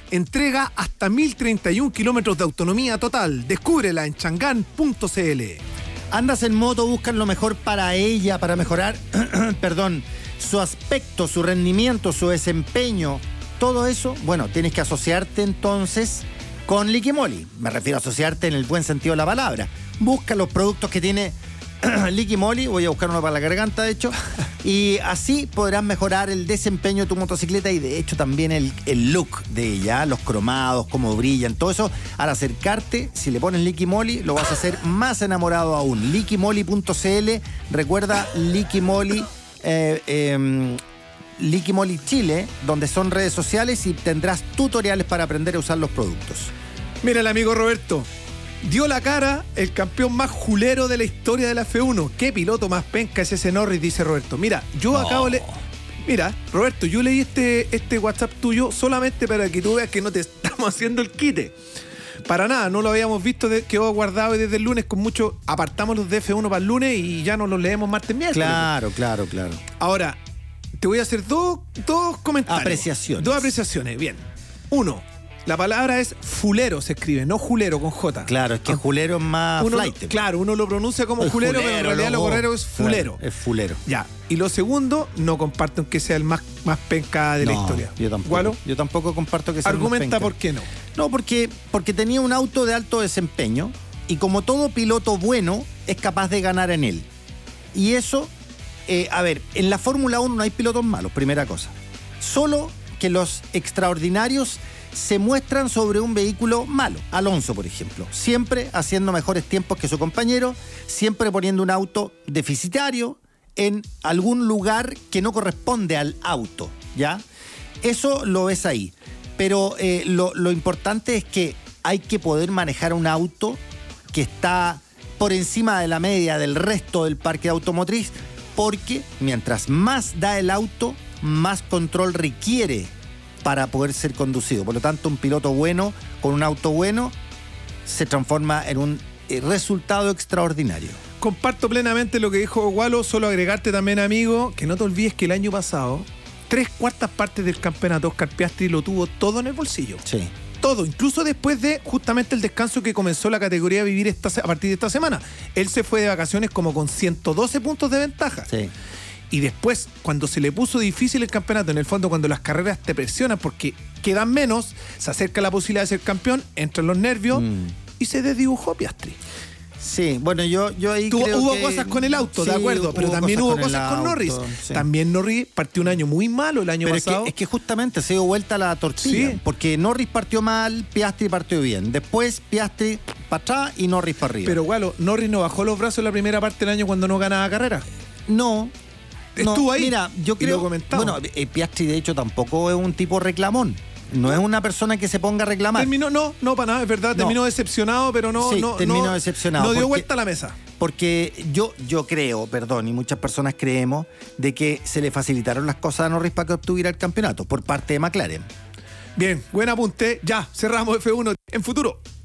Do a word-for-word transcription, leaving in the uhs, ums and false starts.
Entrega hasta mil treinta y un kilómetros de autonomía total. Descúbrela en chang'an punto c l. Andas en moto, buscan lo mejor para ella, para mejorar, perdón, su aspecto, su rendimiento, su desempeño, todo eso. Bueno, tienes que asociarte entonces con Liquimoli. Me refiero a asociarte en el buen sentido de la palabra. Busca los productos que tiene Liquimoli, voy a buscar uno para la garganta de hecho, y así podrás mejorar el desempeño de tu motocicleta y de hecho también el, el look de ella, los cromados, cómo brillan, todo eso. Al acercarte, si le pones Liquimoli, lo vas a hacer más enamorado aún. Liquimoli punto c l, recuerda Liquimoli, eh, eh, Liquimoli Chile, donde son redes sociales y tendrás tutoriales para aprender a usar los productos. Mira el amigo Roberto. Dio la cara el campeón más julero de la historia de la F uno. ¿Qué piloto más penca es ese Norris? Dice Roberto. Mira, yo No. acabo de... Mira, Roberto, yo leí este, este WhatsApp tuyo solamente para que tú veas que no te estamos haciendo el quite. Para nada, no lo habíamos visto, de, quedó guardado desde el lunes con mucho... Apartamos los de F uno para el lunes y ya nos los leemos martes miércoles. Claro, claro, claro. Ahora, te voy a hacer dos, dos comentarios. Apreciaciones. Dos apreciaciones, bien. Uno, la palabra es fulero, se escribe, no julero con J. Claro, es que julero es más Uno, flight. claro, uno lo pronuncia como Es julero, pero en realidad lo loco. correcto es fulero. Claro, es fulero. Ya. Y lo segundo, no comparto en que sea el más, más penca de No, la historia. Yo tampoco. ¿Gualo? Yo tampoco comparto que sea el más Argumenta penca. por qué no. No, porque, porque tenía un auto de alto desempeño y como todo piloto bueno, es capaz de ganar en él. Y eso, eh, a ver, en la Fórmula uno no hay pilotos malos, primera cosa. Solo que los extraordinarios se muestran sobre un vehículo malo. Alonso, por ejemplo, siempre haciendo mejores tiempos que su compañero, siempre poniendo un auto deficitario en algún lugar que no corresponde al auto, ¿ya? Eso lo ves ahí. Pero eh, lo, lo importante es que hay que poder manejar un auto que está por encima de la media del resto del parque automotriz, porque mientras más da el auto, más control requiere para poder ser conducido. Por lo tanto, un piloto bueno con un auto bueno se transforma en un eh, resultado extraordinario. Comparto plenamente lo que dijo Gualo, solo agregarte también, amigo, que no te olvides que el año pasado, tres cuartas partes del campeonato Oscar Piastri lo tuvo todo en el bolsillo. Sí. Todo, incluso después de justamente el descanso que comenzó la categoría a vivir esta, a partir de esta semana. Él se fue de vacaciones como con ciento doce puntos de ventaja. Sí. Y después, cuando se le puso difícil el campeonato, en el fondo cuando las carreras te presionan porque quedan menos, se acerca la posibilidad de ser campeón, entran los nervios mm. y se desdibujó Piastri. Sí, bueno, yo, yo ahí Tuvo, creo hubo que... cosas con el auto, sí, de acuerdo, pero también hubo cosas con, con Norris. Sí. También Norris partió un año muy malo el año pero pasado. Es que, es que justamente se dio vuelta la tortilla, sí. porque Norris partió mal, Piastri partió bien. Después Piastri para atrás y Norris para arriba. Pero, Gualo, Norris no bajó los brazos en la primera parte del año cuando no ganaba carrera. No. Estuvo no, ahí. Mira, yo creo... Bueno, eh, Piastri de hecho tampoco es un tipo reclamón. No es una persona que se ponga a reclamar. Terminó, no, no, para nada, es verdad, terminó no. decepcionado, pero no, sí, no, terminó no, decepcionado. no dio porque, vuelta a la mesa. Porque yo, yo creo, perdón, y muchas personas creemos, de que se le facilitaron las cosas a Norris para que obtuviera el campeonato por parte de McLaren. Bien, buen apunte. Ya, cerramos F uno en Futuro.